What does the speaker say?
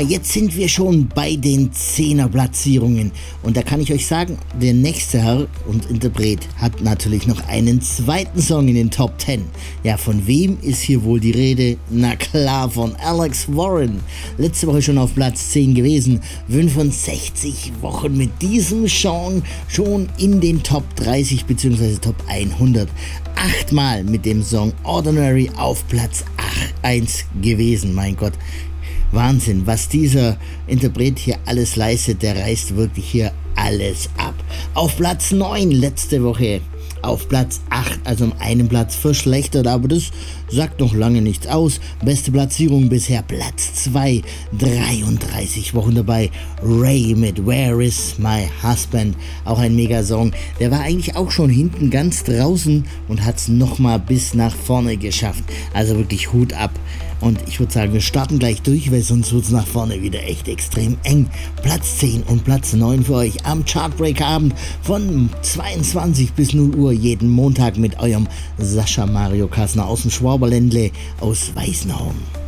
jetzt sind wir schon bei den 10er-Platzierungen. Und da kann ich euch sagen, der nächste Herr und Interpret hat natürlich noch einen zweiten Song in den Top 10. Ja, von wem ist hier wohl die Rede? Na klar, von Alex Warren. Letzte Woche schon auf Platz 10 gewesen. 65 Wochen mit diesem Song schon in den Top 30 bzw. Top 100. 8-mal mit dem Song Ordinary auf Platz 1 gewesen, mein Gott. Wahnsinn, was dieser Interpret hier alles leistet, der reißt wirklich hier alles ab. Auf Platz 9 letzte Woche, auf Platz 8, also um einen Platz verschlechtert, aber das sagt noch lange nichts aus. Beste Platzierung bisher Platz 2, 33 Wochen dabei. Ray mit Where Is My Husband, auch ein Megasong. Der war eigentlich auch schon hinten ganz draußen und hat es nochmal bis nach vorne geschafft. Also wirklich Hut ab. Und ich würde sagen, wir starten gleich durch, weil sonst wird es nach vorne wieder echt extrem eng. Platz 10 und Platz 9 für euch am Chartbreaker-Abend von 22 bis 0 Uhr jeden Montag mit eurem Sascha Mario Kassner aus dem Schwaberländle aus Weißenhorn.